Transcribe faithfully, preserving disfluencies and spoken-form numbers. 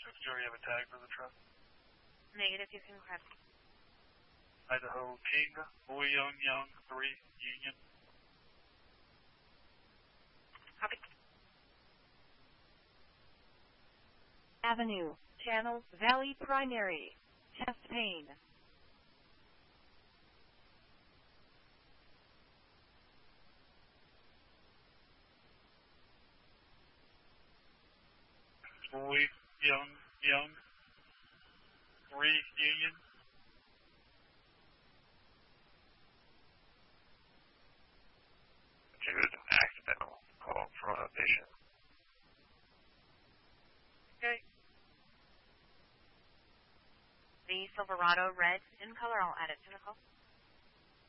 Do you already have a tag for the truck? Negative, you can grab. Idaho King, Boy Young Young, three, Union. Copy. Avenue, Channel, Valley Primary, Chest Pain. Boy Young Young, three, Union. Due to an accidental call from a patient. Okay. The Silverado red in color, I'll add it to the call.